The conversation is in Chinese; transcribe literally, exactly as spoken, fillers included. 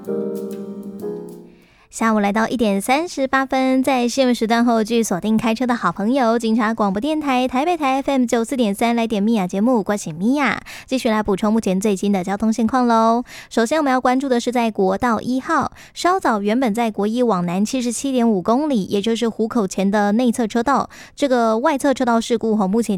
下午来到一点三十八分，在新闻时段后继续锁定开车的好朋友，警察广播电台台北台 F M 九四点三，来点米娅节目，关心米娅，继续来补充目前最新的交通现况喽。首先我们要关注的是在国道一号，稍早原本在国一往南七十七点五公里，也就是湖口前的内侧车道，这个外侧车道事故目前